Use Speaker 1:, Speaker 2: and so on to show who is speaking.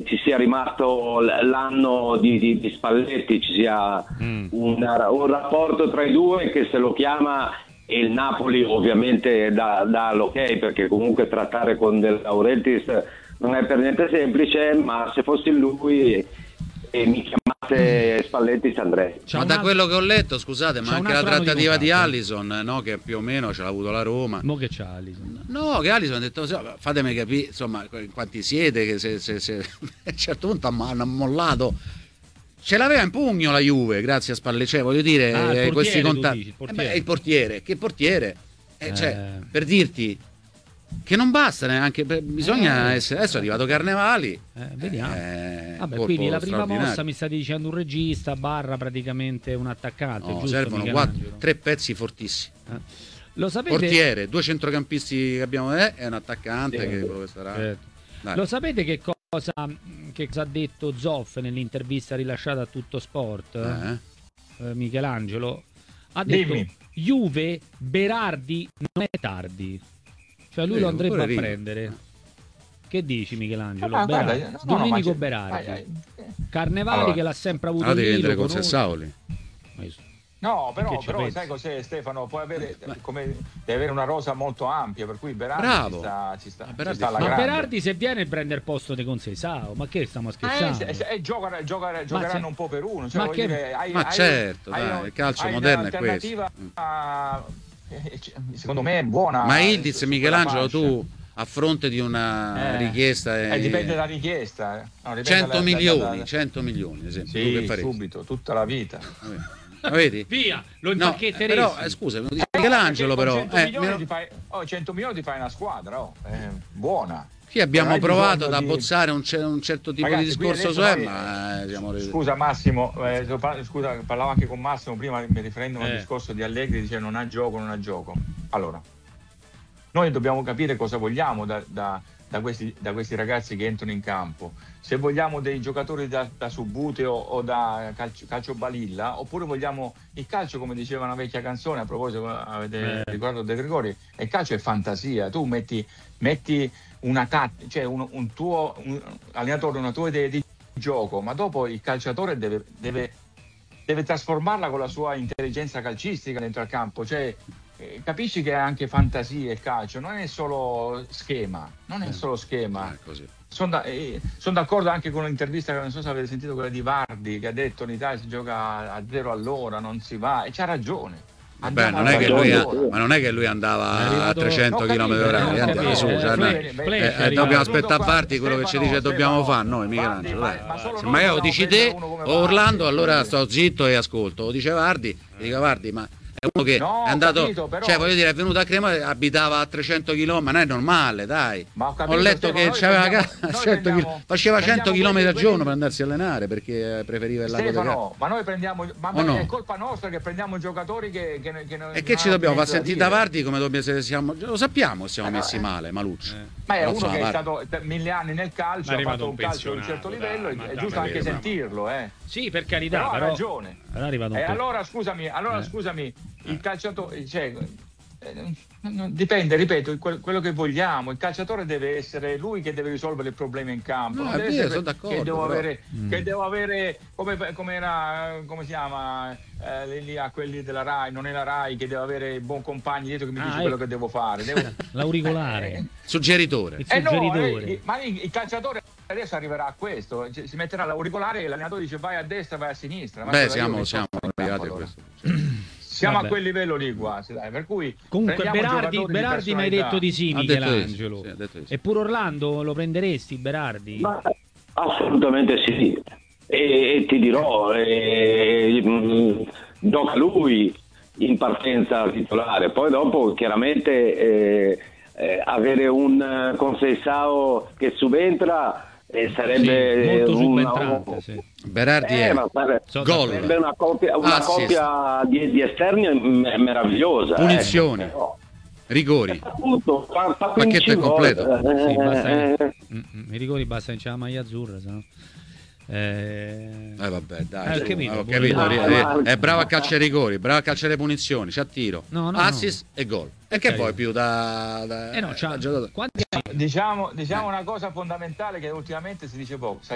Speaker 1: ci sia rimasto l'anno di Spalletti, ci sia un rapporto tra i due che se lo chiama, e il Napoli ovviamente dà l'ok, perché comunque trattare con De Laurentiis non è per niente semplice, ma se fossi lui e mi chiamate Spalletti ci andrei.
Speaker 2: Ma da quello che ho letto, scusate, ma anche la trattativa di Alisson, no, che più o meno ce l'ha avuto la Roma.
Speaker 3: Mo che c'ha Alisson?
Speaker 2: No, che Alisson ha detto, fatemi capire, insomma, quanti siete, che se a un certo punto hanno mollato. Ce l'aveva in pugno la Juve, grazie a Spalletti, cioè, voglio dire, questi contatti. Il portiere, che portiere? Cioè, per dirti che non basta neanche, bisogna essere. Adesso è arrivato Carnevali,
Speaker 3: vediamo. Vabbè, quindi la prima mossa mi state dicendo un regista barra praticamente un attaccante, giusto?
Speaker 2: Servono 3 pezzi fortissimi.
Speaker 3: Lo sapete?
Speaker 2: Portiere, 2 centrocampisti che abbiamo, e un attaccante che quello che sarà.
Speaker 3: Lo sapete che cosa ha detto Zoff nell'intervista rilasciata a Tutto Sport? Michelangelo ha detto: Juve, Berardi non è tardi. Cioè lui lo andrebbe a prendere. Che dici, Michelangelo? Domenico Berardi. Carnevali, allora, che l'ha sempre avuto
Speaker 2: devi vendere con Sessaoli.
Speaker 4: No, però sai cos'è, Stefano? Puoi avere, devi avere una rosa molto ampia, per cui Berardi ci sta alla grande.
Speaker 3: Ma Berardi se viene prende il posto di Conceição, ma che stiamo scherzando?
Speaker 4: Giocheranno un po' per uno. Cioè,
Speaker 2: certo, il calcio moderno è questo.
Speaker 4: Secondo me è buona.
Speaker 2: Ma Ildiz, Michelangelo, tu a fronte di una richiesta
Speaker 4: dipende dalla richiesta.
Speaker 2: 100 milioni, 100 milioni, ad esempio.
Speaker 4: Sì,
Speaker 2: tu che faresti?
Speaker 4: Subito, tutta la vita.
Speaker 2: Vedi?
Speaker 3: Via, lo impachetteresti.
Speaker 2: Però scusa, Michelangelo, però
Speaker 4: 100 milioni ti fai una squadra, buona.
Speaker 2: Qui abbiamo provato ad abbozzare un certo tipo di discorso su ma
Speaker 4: scusa Massimo, parlavo anche con Massimo prima, mi riferendo al discorso di Allegri, dice non ha gioco. Allora, noi dobbiamo capire cosa vogliamo da questi ragazzi che entrano in campo. Se vogliamo dei giocatori da Subbuteo o da calcio balilla, oppure vogliamo il calcio, come diceva una vecchia canzone, a proposito, avete ricordato De Gregori, il calcio è fantasia. Tu metti una cioè un tuo allenatore, una tua idea di gioco, ma dopo il calciatore deve trasformarla con la sua intelligenza calcistica dentro al campo, cioè capisci che è anche fantasia il calcio, non è solo schema, Sono d'accordo anche con l'intervista, che non so se avete sentito, quella di Vardi, che ha detto in Italia si gioca a 0 all'ora, non si va, e c'ha ragione.
Speaker 2: Vabbè, non è che lui andava a 300 km/h, dobbiamo aspettare Vardi quello che ci dice dobbiamo fare noi, Michelangelo. Se magari lo dici te o Orlando, allora sto zitto e ascolto. Lo dice Vardi, dico Vardi, ma è uno che è andato,
Speaker 4: capito, però,
Speaker 2: cioè voglio dire, è venuto a Cremona, abitava a 300 km, ma non è normale, dai.
Speaker 4: Ma
Speaker 2: ho letto che faceva 100 km al giorno per andarsi a allenare, perché preferiva il lago
Speaker 4: Stefano, ma noi prendiamo, è colpa nostra che prendiamo giocatori che
Speaker 2: e che ci dobbiamo far sentire da Vardi come lo sappiamo, siamo messi male, Maluccio.
Speaker 4: Ma è uno che è stato 1000 anni nel calcio, ha fatto un calcio di un certo livello, è giusto anche sentirlo,
Speaker 3: Sì, per carità,
Speaker 4: però ha ragione.
Speaker 3: Allora
Speaker 4: scusami, il calciatore, dipende, ripeto, quello che vogliamo. Il calciatore deve essere lui che deve risolvere il problema in campo.
Speaker 2: No,
Speaker 4: non deve
Speaker 2: sono d'accordo.
Speaker 4: Che devo avere come si chiama lì a quelli della Rai, non è la Rai, che deve avere il buon compagno dietro che mi dice quello che devo fare.
Speaker 3: L'auricolare.
Speaker 2: Suggeritore.
Speaker 4: Ma il calciatore adesso arriverà a questo, si metterà l'auricolare e l'allenatore dice vai a destra, vai a sinistra.
Speaker 2: Siamo arrivati a questo.
Speaker 4: Siamo a quel livello lì quasi, dai. Per cui
Speaker 3: comunque Berardi mi hai detto di sì, Michelangelo. E pure Orlando lo prenderesti, Berardi?
Speaker 1: Ma, assolutamente sì. E ti dirò, gioca lui in partenza titolare, poi dopo chiaramente avere un Conceição che subentra sarebbe
Speaker 3: molto subentrante, sì.
Speaker 2: Berardi è gol,
Speaker 1: sarebbe una coppia di esterni meravigliosa,
Speaker 2: punizioni, rigori,
Speaker 1: appunto,
Speaker 2: pacchetto è completo.
Speaker 3: I rigori basta che c'è la maglia azzurra, se no.
Speaker 2: Vabbè, dai,
Speaker 3: ho
Speaker 2: capito. È bravo a calciare i rigori, bravo a calciare punizioni, c'ha tiro, assist e gol. E che poi più
Speaker 4: diciamo una cosa fondamentale che ultimamente si dice poco: